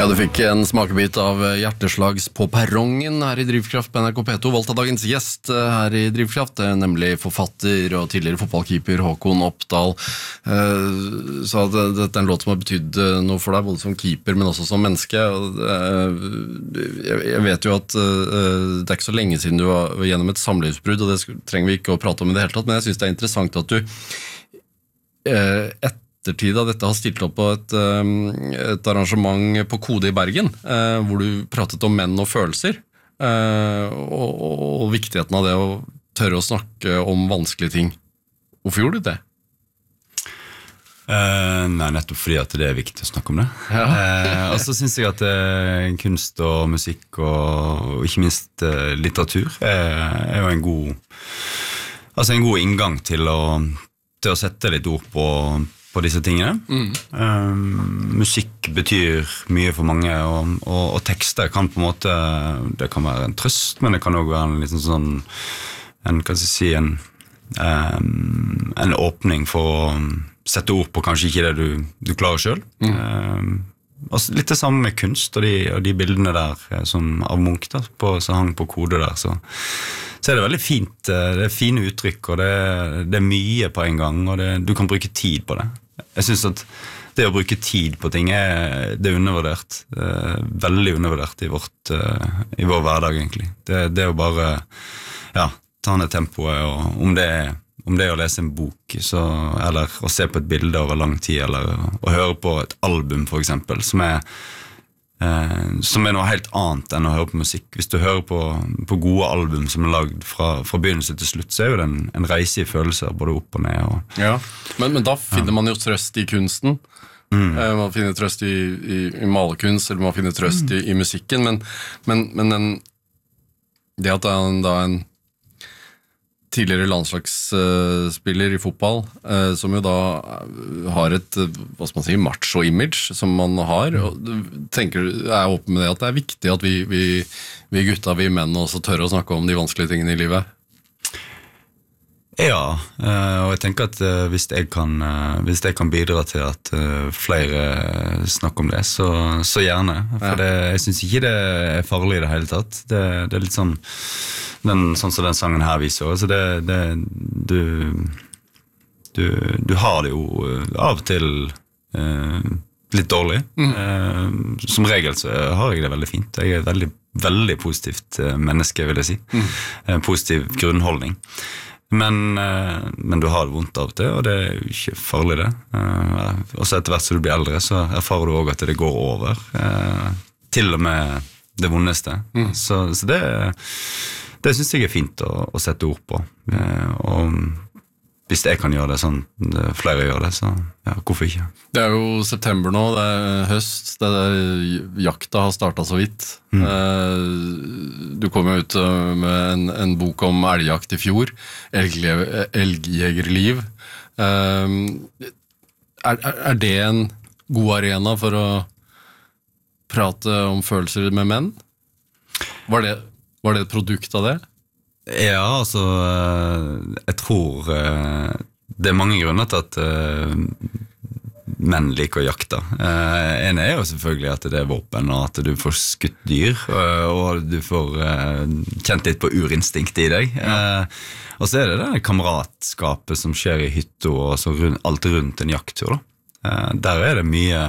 Ja, du fikk en smakebit av hjerteslags på perrongen her i Drivkraft på NRK P2, valgt av dagens gjest her i Drivkraft, nemlig forfatter og tidligere fotballkeeper Håkon Oppdal. Så dette er en låt som har betydd noe for deg, både som keeper, men også som menneske. Jeg vet jo at det er ikke så lenge siden du var gjennom et samlivsbrudd, og det trenger vi ikke å prate om i det hele tatt, men jeg synes det er interessant at du ettertid av dette har stilt opp på et arrangement på Kode i Bergen, hvor du pratet om menn og følelser, og viktigheten av det å tørre å snakke om vanskelige ting. Hvorfor gjorde du det? Nei, nettopp fordi at det er viktig å snakke om det. Ja. Og så synes jeg at kunst og musikk og ikke minst litteratur er jo en god inngang til å sette litt ord på disse tingene. Musikk betyr mye for mange, og tekster kan på en måte, det kan være en trøst, men det kan også være en liten sånn, en åpning for å sette ord på kanskje ikke det du klarer selv. Altså litt det samme med kunst og de bildene der som av Munch da, som hang på Kode der, så er det veldig fint, det er fine uttrykk, og det er mye på en gang, og du kan bruke tid på det. Jeg synes at det å bruke tid på ting det er undervurdert, veldig undervurdert i vår hverdag egentlig. Det å bare ta ned tempoet, og om det er å lese en bok, eller å se på et bilde over lang tid, eller å høre på et album for eksempel, som er noe helt annet enn å høre på musikk. Hvis du hører på gode album som er lagd fra begynnelse til slutt, så er jo det en reise i følelser, både opp og ned. Ja, men da finner man jo trøst i kunsten. Man finner trøst i malerkunst, eller man finner trøst i musikken, men det at det er en tidligere landslagsspiller i fotball, som jo da har et, hva skal man si, macho-image som man har, og er åpen med det at det er viktig at vi gutta, vi menn også tør å snakke om de vanskelige tingene i livet. Ja, og jeg tenker at hvis jeg kan bidra til at flere snakker om det, så gjerne. For jeg synes ikke det er farlig i det hele tatt. Det er litt sånn, sånn som den sangen her viser. Altså du har det jo av og til litt dårlig. Som regel så har jeg det veldig fint. Jeg er et veldig, veldig positivt menneske, vil jeg si. Positiv grunnholdning. Men du har det vondt av det, og det er jo ikke farlig det. Og så etter hvert som du blir eldre, så erfarer du også at det går over. Til og med det vondeste. Så det synes jeg er fint å sette ord på. Og hvis jeg kan gjøre det sånn, flere gjør det, så hvorfor ikke? Det er jo september nå, det er høst, jakta har startet så vidt. Du kom jo ut med en bok om elgjakt i fjor, Elgjegerliv. Er det en god arena for å prate om følelser med menn? Var det et produkt av det? Ja, altså, jeg tror det er mange grunner til at menn liker å jakte. En er jo selvfølgelig at det er våpen, og at du får skutt dyr, og du får kjent litt på urinstinkt i deg. Og så er det kameratskapet som skjer i hytta, og så alt rundt en jakttur. Der er det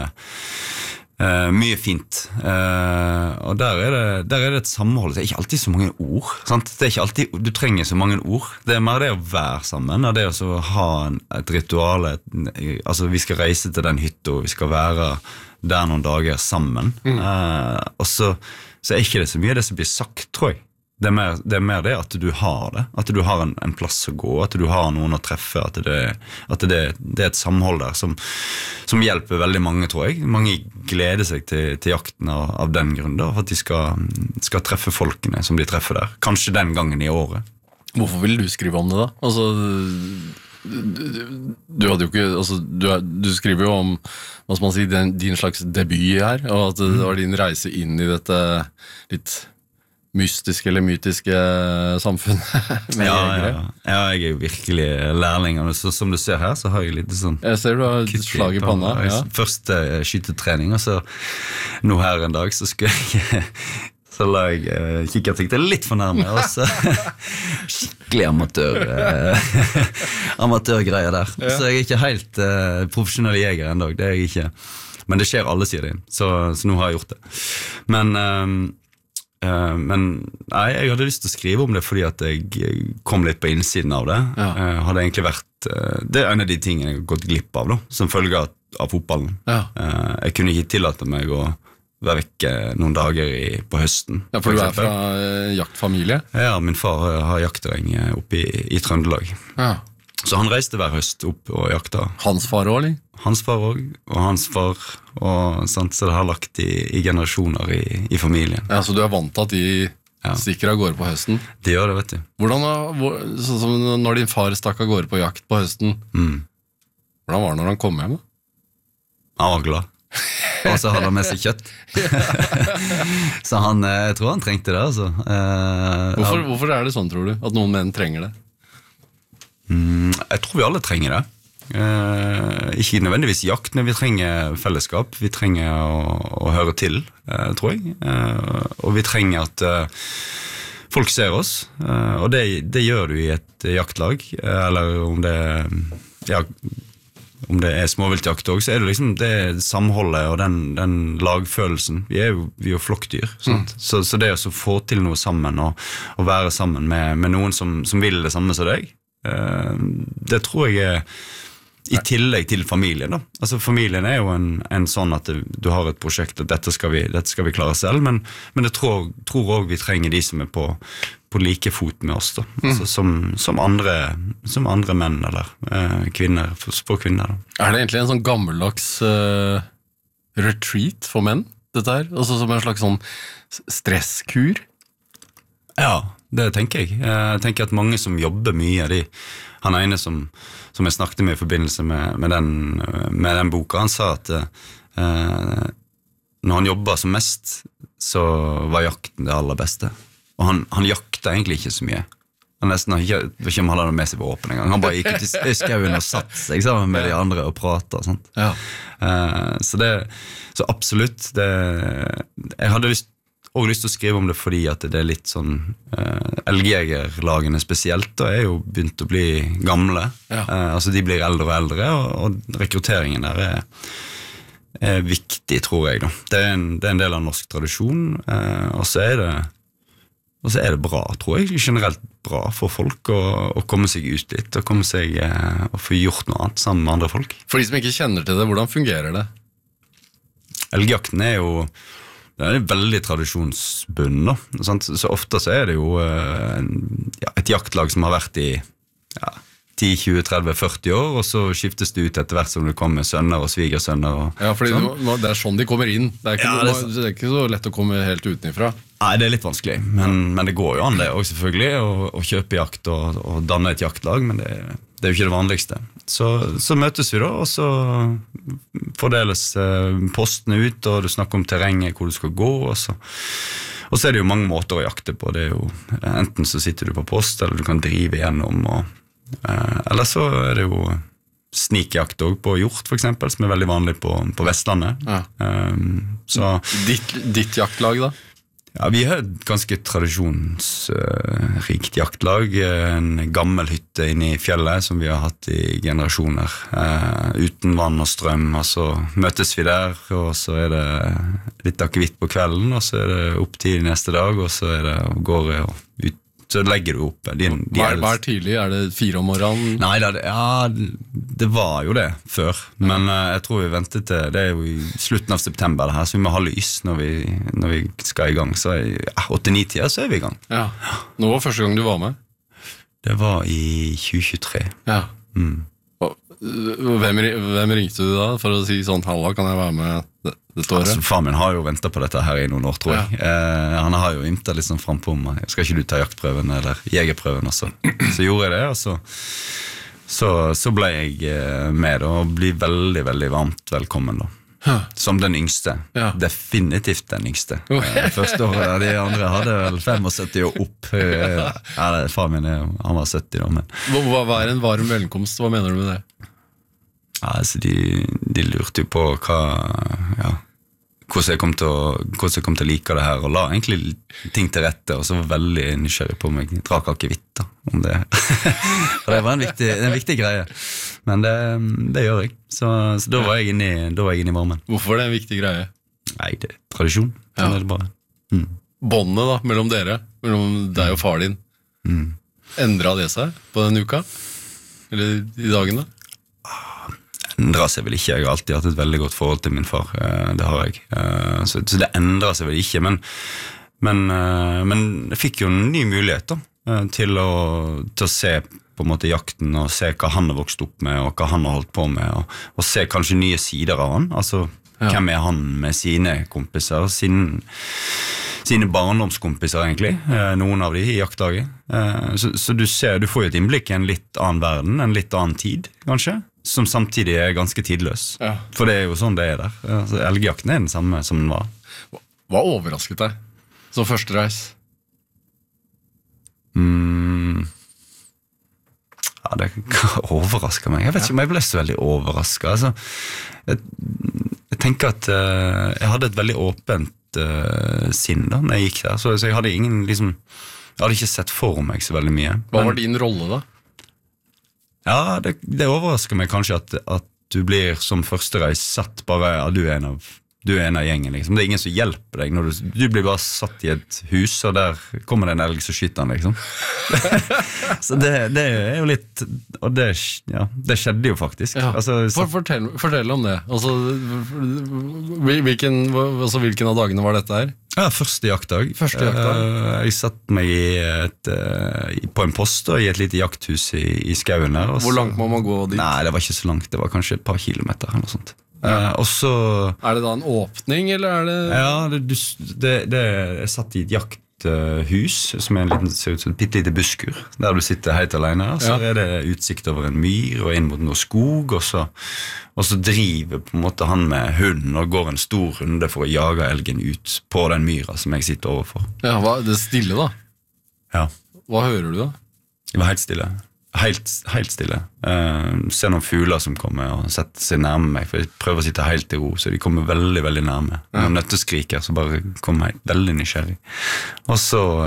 mye fint, og der er det et samhold. Det er ikke alltid så mange ord, sant? Det er ikke alltid du trenger så mange ord. Det er mer det å være sammen, og det å ha et ritual. Altså vi skal reise til den hytta, vi skal være der noen dager sammen, og så er ikke det så mye det som blir sagt, tror jeg. Det er mer det at du har det, at du har en plass å gå, at du har noen å treffe, at det er et samhold der som hjelper veldig mange, tror jeg. Mange gleder seg til jakten av den grunn, da, for at de skal treffe folkene som de treffer der, kanskje den gangen i året. Hvorfor vil du skrive om det da? Altså, du hadde jo ikke, altså, du skriver jo om, hva skal man si, din slags debut her, og at det var din reise inn i dette litt mystiske eller mytiske samfunn med jegere. Ja, jeg jo virkelig lærling, og som du ser her, så har jeg litt sånn Jeg ser du har slag i panna. Første skytetrening, og så nå her en dag, så skulle jeg så la jeg kikkertikk litt for nærme, og så skikkelig amatørgreier der. Så jeg ikke helt profesjonell jeger en dag, det jeg ikke. Men det skjer alle sider inn, så nå har jeg gjort det. Men nei, jeg hadde lyst til å skrive om det fordi at jeg kom litt på innsiden av det. Hadde egentlig vært, det en av de tingene jeg har gått glipp av da, som følge av fotballen. Jeg kunne ikke tillate meg å være vekke noen dager på høsten. Ja, for du fra jaktfamilie? Ja, min far har jaktterreng oppe i Trøndelag. Ja. Så han reiste hver høst opp og jakta. Hans far også, eller? Hans far også, og hans far, og sant, så det har lagt i generasjoner i familien. Ja, så du vant til at de stikker av gårde på høsten? De gjør det, vet du. Sånn som når din far stakk av gårde på jakt på høsten, hvordan var det når han kom hjem da? Han var glad. Og så hadde han med seg kjøtt. Så jeg tror han trengte det, altså. Hvorfor det sånn, tror du? At noen menn trenger det? Jeg tror vi alle trenger det. Ikke nødvendigvis jakt, men vi trenger fellesskap. Vi trenger å høre til, tror jeg. Og vi trenger at folk ser oss. Og det gjør du i et jaktlag. Eller om det småviltjakt også, så det liksom det samholdet og den lagfølelsen. Vi er jo flokkdyr, sant? Så det å få til noe sammen og være sammen med noen som vil det samme som deg, det tror jeg i tillegg til familien da. Altså familien jo en sånn at du har et prosjekt og dette skal vi klare selv, men jeg tror også vi trenger de som på like fot med oss da. Altså, som andre menn eller kvinner, for kvinner da. Det egentlig en sånn gammeldags retreat for menn, dette her? Altså som en slags sånn stresskur? Ja, det tenker jeg. Jeg tenker at mange som jobber mye, han ene som jeg snakket med i forbindelse med den boka, han sa at når han jobbet som mest, så var jakten det aller beste. Og han jakta egentlig ikke så mye. Han nesten ikke om han hadde med seg våpen en gang. Han bare gikk ut i skauen og satt seg sammen med de andre og pratet og sånt. Ja. Så absolutt, jeg hadde også lyst til å skrive om det fordi at det litt sånn elgjegerlagene spesielt da jo begynt å bli gamle. Altså de blir eldre og eldre, og rekrutteringen der viktig, tror jeg da. Det en del av norsk tradisjon, og så det bra, tror jeg, generelt bra for folk å komme seg ut litt, og komme seg og få gjort noe annet sammen med andre folk. For de som ikke kjenner til det, hvordan fungerer det? Elgjakten jo det veldig tradisjonsbunden da. Så ofte så det jo et jaktlag som har vært i 10, 20, 30, 40 år, og så skiftes det ut etter hvert som det kommer sønner og svigersønner. Ja, fordi det sånn de kommer inn. Det ikke så lett å komme helt utenifra. Nei, det litt vanskelig, men det går jo an det også selvfølgelig, å kjøpe jakt og danne et jaktlag, men det jo ikke det vanligste. Så møtes vi da, og så fordeles postene ut, og du snakker om terrenget, hvor du skal gå, og så det jo mange måter å jakte på. Det jo, enten så sitter du på post, eller du kan drive gjennom, eller så det jo snikjakt også på hjort, for eksempel, som veldig vanlig på Vestlandet. Så, ditt jaktlag da? Ja, vi har et ganske tradisjonsrikt jaktlag, en gammel hytte inne i fjellet som vi har hatt i generasjoner, uten vann og strøm, og så møtes vi der, og så det litt akevitt på kvelden, og så det opp til neste dag, og så det å gå og ut. Så legger du opp Hva tidlig? Det 4 om morgenen? Nei, det var jo det før. Men jeg tror vi ventet til det jo i slutten av september det her, så vi må ha lys når vi skal i gang. Så 8-9 tider så vi i gang. Ja. Nå var første gang du var med? Det var i 2023. Ja. Hvem ringte du da for å si sånn, halla, kan jeg være med dette året? Altså, far min har jo ventet på dette her i noen år, tror jeg. Han har jo ymtet litt sånn frempå om, skal ikke du ta jaktprøven eller jegerprøven også? Så gjorde jeg det, og så ble jeg med og blir veldig, veldig varmt velkommen da. Som den yngste. Definitivt den yngste. Første året der de andre hadde vel 75 og opp. Far min, han var 70 da, men... Hva en varm velkomst? Hva mener du med det? Altså, de lurte jo på hvordan jeg kom til å like det her, og la egentlig ting til rette, og så var veldig nysgjerrig på meg. Jeg drak akevitt da, om det. Og det var en viktig greie. Men det gjør jeg. Så da var jeg inne i varmen. Hvorfor er det en viktig greie? Nei, det er tradisjon. Sånn er det bare. Båndet da, mellom dere, mellom deg og far din, endret det seg på den uka? Eller i dagene? Endrer seg vel ikke. Jeg har alltid hatt et veldig godt forhold til min far. Det har jeg. Så det endrer seg vel ikke, men jeg fikk jo en ny mulighet da, til å se på en måte jakten, og se hva han har vokst opp med, og hva han har holdt på med, og se kanskje nye sider av han. Altså, hvem er han med sine kompiser, sine barndomskompiser egentlig, noen av de i jaktdagen. Så du får jo et innblikk i en litt annen verden, en litt annen tid, kanskje, som samtidig er ganske tidløs. For det er jo sånn det er der. Altså, elgjakten er den samme som den var. Hva overrasket deg som første reis? Det overrasker meg. Jeg vet ikke om jeg ble så veldig overrasket. Altså, jeg tenker at jeg hadde et veldig åpent sinn da, når jeg gikk der. Så jeg hadde jeg hadde ikke sett for meg så veldig mye. Hva var din rolle da? Ja, det overrasker meg kanskje at du blir som første reis satt bare, du er en av gjengen liksom. Det er ingen som hjelper deg når du blir bare satt i et hus, og der kommer det en elg som skyter han liksom. Så det er jo litt, og det skjedde jo faktisk. Altså, fortell om det. Altså, hvilken av dagene var dette her? Første jaktdag. Jeg satt meg på en post i et lite jakthus i skauen der. Hvor langt må man gå dit? Nei, det var ikke så langt. Det var kanskje et par kilometer eller noe sånt. Og så... Er det da en åpning, eller er det... Ja, jeg satt i et jakthus, som er ser ut som et pittelite buskur, der du sitter helt alene. Så er det utsikt over en myr og inn mot noe skog, og så driver på en måte han med hunden og går en stor runde for å jage elgen ut på den myra som jeg sitter overfor. Ja, det er stille da? Ja. Hva hører du da? Det var helt stille. Helt stille. Ser noen fugler som kommer og setter seg nærme meg, for jeg prøver å sitte helt i ro, så de kommer veldig, veldig nærme. Når nøtteskriker, så bare kommer jeg veldig nysgjerrig. Og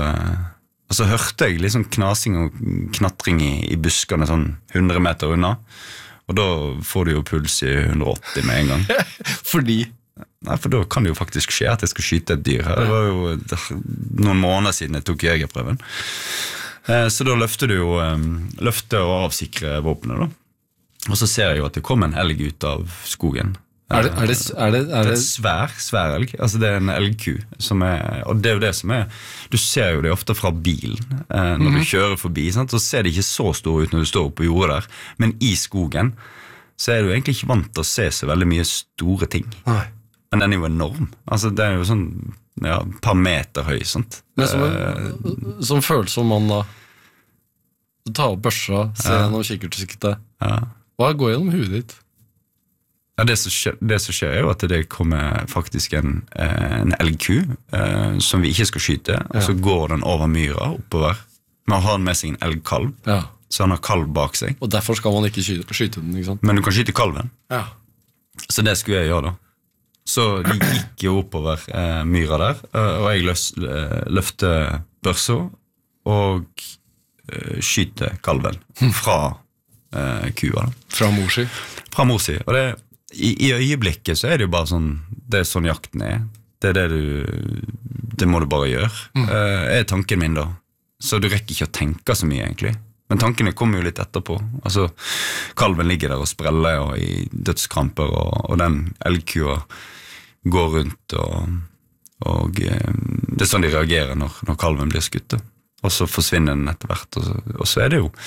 så hørte jeg liksom knasing og knatring i buskene sånn 100 meter unna, og da får du jo puls i 180 med en gang. Fordi? Nei, for da kan det jo faktisk skje at jeg skal skyte et dyr her. Det var jo noen måneder siden jeg tok jegerprøven. Så da løfter du jo og avsikre våpenet da. Og så ser jeg jo at det kommer en elg ut av skogen. Er det svær elg. Altså det er en elgku og det er jo det som er, du ser jo det ofte fra bilen når du kjører forbi, sant? Så ser det ikke så stor ut når du står på jordet der, men i skogen så er du egentlig ikke vant til å se så veldig mye store ting. Nei. Men den er jo enorm. Altså det er jo sånn et par meter høy, sant? Men som følsom mann da, du tar opp børsa, ser gjennom kikkertsiktet. Hva går gjennom hudet ditt? Ja, det som skjer er jo at det kommer faktisk en elgku som vi ikke skal skyte, og så går den over myra oppover. Man har med seg en elgkalv, så han har kalv bak seg. Og derfor skal man ikke skyte den, ikke sant? Men du kan skyte kalven. Ja. Så det skulle jeg gjøre da. Så de gikk jo oppover myra der, og jeg løfter børsa og skyter kalven fra kua. Fra morsi? Fra morsi, og i øyeblikket så er det jo bare sånn, det er sånn jakten er. Det er det må du bare gjøre, er tanken min da. Så du rekker ikke å tenke så mye egentlig. Men tankene kommer jo litt etterpå. Altså, kalven ligger der og spreller og i dødskramper, og den elgkua går rundt, og det er sånn de reagerer når kalven blir skutt. Og så forsvinner den etter hvert, og så er det jo...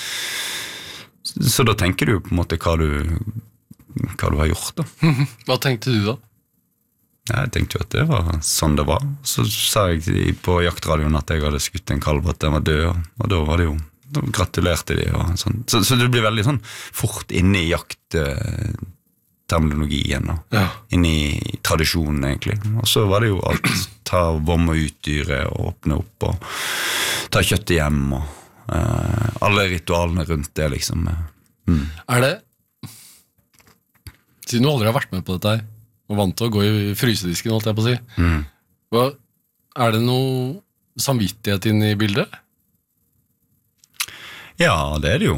Så da tenker du på en måte hva du har gjort da. Hva tenkte du da? Jeg tenkte jo at det var sånn det var. Så sa jeg på jaktradioen at jeg hadde skutt en kalv, at den var død, og da var det jo, da gratulerte de og sånn. Så du blir veldig sånn fort inne i terminologien og inn i tradisjonen egentlig. Og så var det jo alt, ta vom og utdyre og åpne opp og ta kjøttet hjem og alle ritualene rundt det liksom. Er det, siden du aldri har vært med på dette her, og vant til å gå i frysedisken, holdt jeg på å si, er det noe samvittighet inn i bildet? Ja, det er det jo.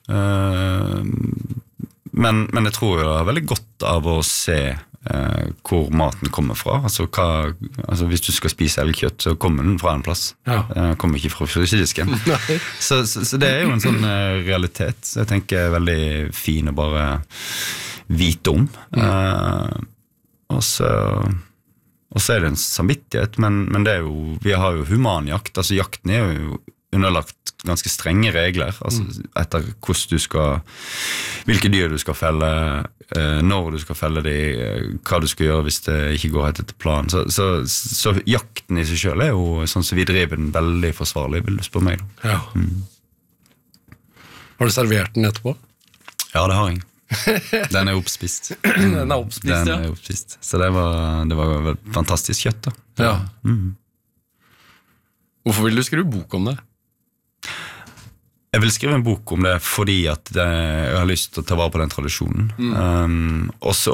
Men jeg tror det er veldig godt av å se hvor maten kommer fra. Altså hvis du skal spise elgkjøtt, så kommer den fra en plass. Kommer ikke fra frysedisken. så det er jo en sånn realitet. Så jeg tenker er veldig fin å bare vite om. Og så er det en samvittighet, men det er jo, vi har jo humanjakt. Altså jakten er jo underlagt ganske strenge regler, altså etter hvordan du skal, hvilke dyr du skal felle, når du skal felle de, hva du skal gjøre hvis det ikke går helt etter planen. Så jakten i seg selv er jo sånn som vi driver den veldig forsvarlig, vil du spørre meg da. Har du servert den etterpå? Ja, det har jeg. Den er oppspist. Den er oppspist, Så det var fantastisk kjøtt da. Hvorfor vil du skrive bok om det? Jeg vil skrive en bok om det fordi at jeg har lyst til å ta vare på den tradisjonen. Også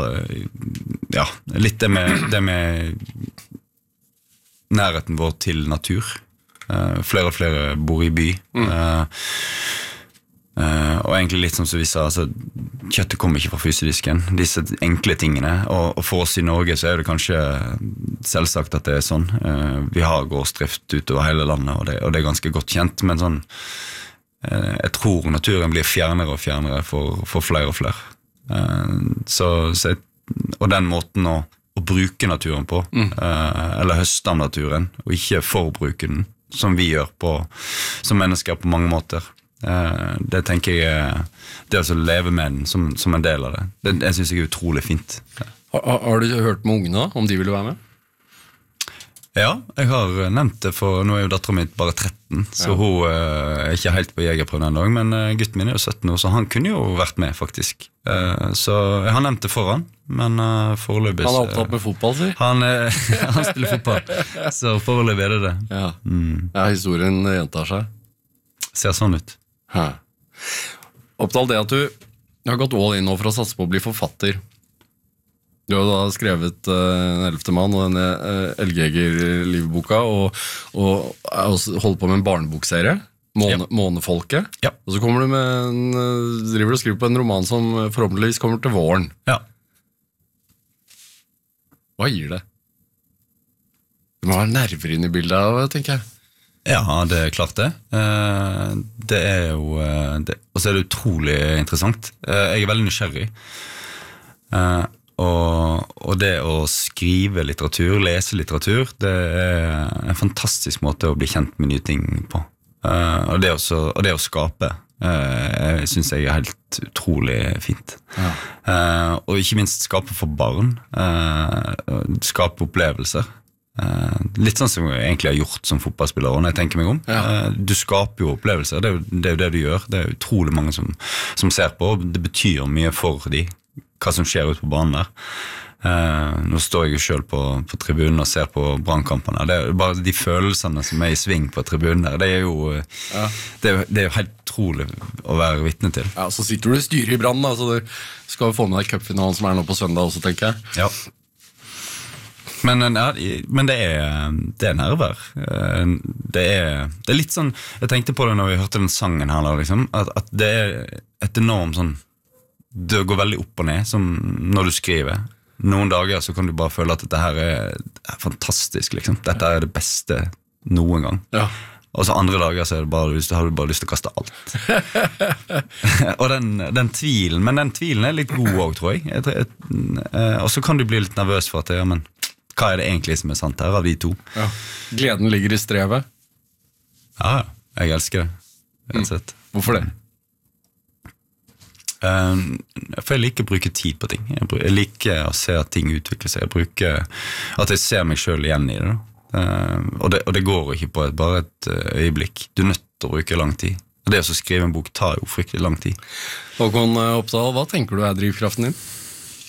litt det med nærheten vår til natur. Flere og flere bor i by. Og egentlig litt som vi sa, altså, kjøttet kommer ikke fra frysedisken, disse enkle tingene, og for oss i Norge så er det kanskje selvsagt at det er sånn. Vi har gårdsdrift utover hele landet, og det er ganske godt kjent, men sånn, jeg tror naturen blir fjernere og fjernere for flere og flere. Og den måten å bruke naturen på, eller høste av naturen, og ikke forbruke den, som vi gjør som mennesker på mange måter. Det tenker jeg, det å leve med den som en del av det, det synes jeg er utrolig fint. Har du hørt med ungene om de ville være med? Ja, jeg har nevnt det, for nå er jo datteren min bare 13, så hun er ikke helt på jegerprøven en dag, men gutten min er jo 17 år, så han kunne jo vært med faktisk. Så jeg har nevnt det for han, men foreløpig... Han er opptatt med fotball, si? Han spiller fotball, så foreløpig er det. Ja, historien gjentar seg. Ser sånn ut. Oppdal, det at du har gått all in nå for å satse på å bli forfatter. Du har jo da skrevet Den 11. mann og denne Elgjeger-livboka, og holdt på med en barnebokserie, Månefolket. Og så kommer du driver du og skriver på en roman som forhåpentligvis kommer til våren. Hva gir det? Det må være nerver inn i bildet, tenker jeg. Ja, det er klart det. Det er jo og så er det utrolig interessant. Jeg er veldig nysgjerrig. Og det å skrive litteratur, lese litteratur, det er en fantastisk måte å bli kjent med nye ting på. Og det å skape synes jeg er helt utrolig fint. Og ikke minst skape for barn, skape opplevelser. Litt sånn som jeg egentlig har gjort som fotballspiller når jeg tenker meg om. Du skaper jo opplevelser, det er jo det du gjør. Det er utrolig mange som ser på, og det betyr mye for de, hva som skjer ut på banen der. Nå står jeg jo selv på tribunen og ser på brannkampene. Det er bare de følelsene som er i sving på tribunen der. Det er jo det er jo helt utrolig å være vitne til. Ja, så sitter du i styret i brannen, så du skal jo få med deg cupfinalen som er nå på søndag også, tenker jeg. Ja. Men det er nerver. Det er litt sånn, jeg tenkte på det når vi hørte den sangen her, liksom, at det er et enormt sånn, det går veldig opp og ned, som når du skriver. Noen dager så kan du bare føle at dette her er fantastisk, liksom. Dette er det beste noen gang. Og så andre dager så har du bare lyst til å kaste alt. Og den tvilen, men den tvilen er litt god også, tror jeg. Og så kan du bli litt nervøs for at men hva er det egentlig som er sant her av de to? Gleden ligger i strevet. Ja, jeg elsker det. Hvorfor det? For jeg liker å bruke tid på ting. Jeg liker å se at ting utvikler seg. Jeg bruker at jeg ser meg selv igjen i det. Og det går ikke på bare et øyeblikk. Du er nødt til å bruke lang tid. Og det å skrive en bok tar jo fryktelig lang tid. Håkon Oppdal, hva tenker du er drivkraften din?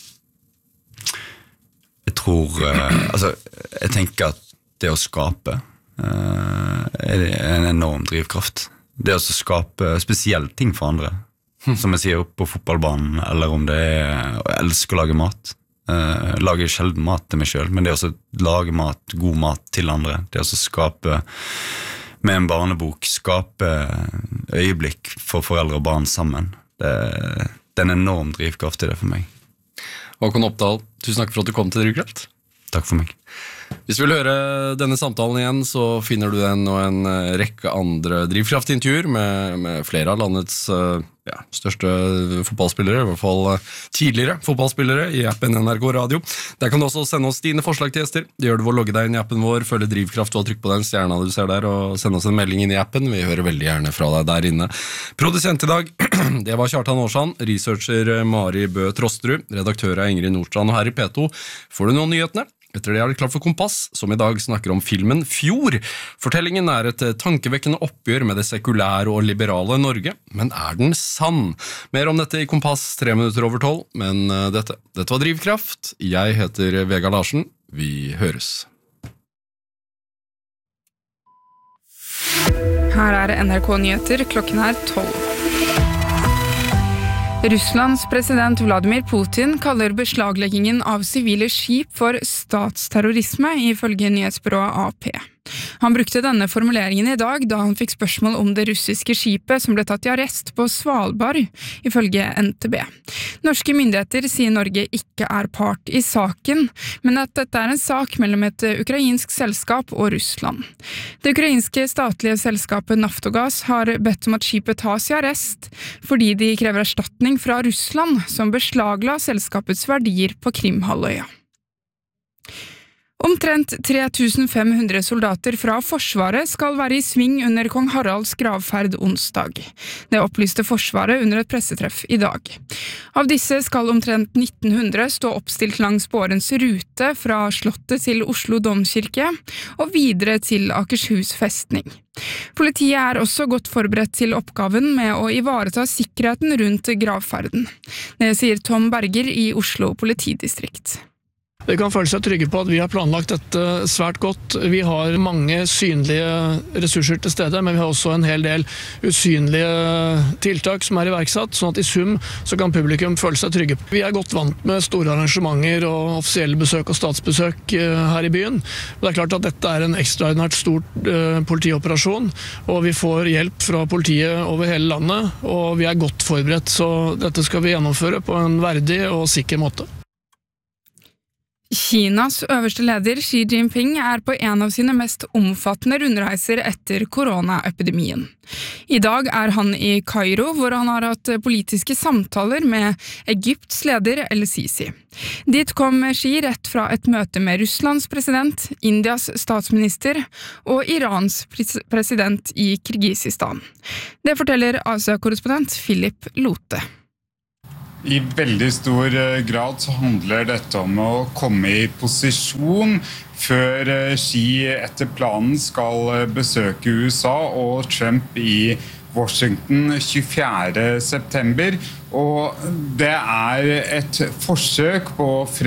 tror jeg tenker at det å skape er en enorm drivkraft. Det å skape spesielle ting for andre, som jeg sier på fotballbanen, eller om det er å elske å lage mat. Lager sjelden mat til meg selv, men det å lage mat, god mat til andre, det å skape med en barnebok, skape øyeblikk for foreldre og barn sammen, det er en enorm drivkraft i det for meg. Håkon Oppdal, tusen takk for at du kom til Drivkraft. Takk for meg. Hvis du vil høre denne samtalen igjen, så finner du den og en rekke andre drivkraftintervjuer med flere av landets største fotballspillere, i hvert fall tidligere fotballspillere, i appen NRK Radio. Der kan du også sende oss dine forslag til gjester. Det gjør du ved å logge deg inn i appen vår, følge Drivkraft og trykk på den stjerna du ser der, og sende oss en melding inn i appen. Vi hører veldig gjerne fra deg der inne. Produsent i dag, det var Kjartan Aarsand, researcher Mari Bø Trosterud, redaktør Ingrid Nordstrand, og her i P2 får du nå nyhetene. Etter det er det klart for Kompass, som i dag snakker om filmen Fjord. Fortellingen er et tankevekkende oppgjør med det sekulære og liberale Norge, men er den sann? Mer om dette i Kompass 3:03, men dette var Drivkraft. Jeg heter Vegard Larsen. Vi høres. Her er NRK Nyheter, klokken er 12. Russlands president Vladimir Putin kaller beslagleggingen av sivile skip for statsterrorisme, ifølge nyhetsbyrået AP. Han brukte denne formuleringen i dag da han fikk spørsmål om det russiske skipet som ble tatt i arrest på Svalbard, ifølge NTB. Norske myndigheter sier Norge ikke er part i saken, men at dette er en sak mellom et ukrainsk selskap og Russland. Det ukrainske statlige selskapet Naftogaz har bedt om at skipet tas i arrest, fordi de krever erstatning fra Russland, som beslagla selskapets verdier på Krimhalvøya. Omtrent 3500 soldater fra Forsvaret skal være i sving under kong Haralds gravferd onsdag. Det opplyste Forsvaret under et pressetreff i dag. Av disse skal omtrent 1900 stå oppstilt langs bårens rute fra Slottet til Oslo Domkirke og videre til Akershus festning. Politiet er også godt forberedt til oppgaven med å ivareta sikkerheten rundt gravferden. Det sier Tom Berger i Oslo politidistrikt. De kan føle seg trygge på at vi har planlagt dette svært godt. Vi har mange synlige ressurser til stede, men vi har også en hel del usynlige tiltak som er iverksatt, sånn at i sum så kan publikum føle seg trygge. Vi er godt vant med store arrangementer og offisielle besøk og statsbesøk her i byen. Det er klart at dette er en ekstraordinært stor politioperasjon, og vi får hjelp fra politiet over hele landet, og vi er godt forberedt, så dette skal vi gjennomføre på en verdig og sikker måte. Kinas øverste leder Xi Jinping er på en av sine mest omfattende rundreiser etter koronaepidemien. I dag er han i Kairo, hvor han har hatt politiske samtaler med Egypts leder El-Sisi. Dit kom Xi rett fra et møte med Russlands president, Indias statsminister og Irans president i Kirgisistan. Det forteller Asia-korrespondent Philip Lote. I veldig stor grad så handler dette om å komme i posisjon før Xi etter planen skal besøke USA og Trump i Washington 24. september. Og det er et forsøk på